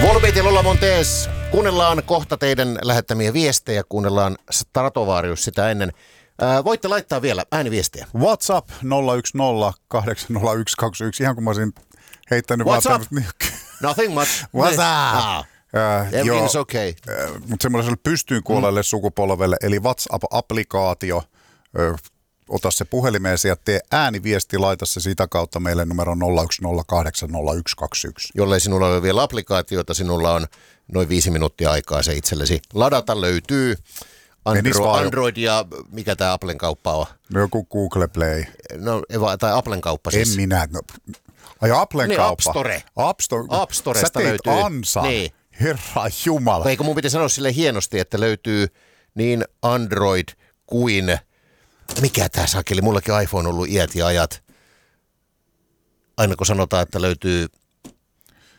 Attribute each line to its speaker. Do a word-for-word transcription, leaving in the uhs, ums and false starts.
Speaker 1: Volbeat ja Lola Montes. Kuunnellaan kohta teidän lähettämiä viestejä. Kuunnellaan Stratovarius sitä ennen. Ää, voitte laittaa vielä ääniviestejä.
Speaker 2: WhatsApp nolla yksi nolla kahdeksan nolla yksi kaksi yksi. Ihan kun mä olisin heittänyt
Speaker 1: What's
Speaker 2: vaan
Speaker 1: up?
Speaker 2: tämmöistä...
Speaker 1: Nothing much.
Speaker 2: What's up?
Speaker 1: Ah.
Speaker 2: Äh,
Speaker 1: Everything's okay.
Speaker 2: Äh, mutta semmoiselle pystyyn kuolleelle mm. sukupolvelle, eli WhatsApp-applikaatio, äh, ota se puhelimeesi ja tee ääniviesti, laita se sitä kautta meille numero nolla yksi nolla kahdeksan nolla yksi kaksi yksi.
Speaker 1: Jollei sinulla ole vielä applikaatiota, sinulla on noin viisi minuuttia aikaa se itsellesi ladata. Löytyy Andro- Android ja mikä tämä Applen kauppa on?
Speaker 2: No joku Google Play.
Speaker 1: No, tai Applen kauppa siis.
Speaker 2: En minä. No. Ai Applen
Speaker 1: niin,
Speaker 2: kauppa.
Speaker 1: App Store.
Speaker 2: App Store.
Speaker 1: App Storesta
Speaker 2: Sä teit
Speaker 1: löytyy.
Speaker 2: ansan.
Speaker 1: Niin.
Speaker 2: Herra Jumala.
Speaker 1: Eikö mun pitäisi sanoa sille hienosti, että löytyy niin Android kuin... Mikä tää sakeli? Mullakin iPhone on ollut iät ja ajat. Aina kun sanotaan, että löytyy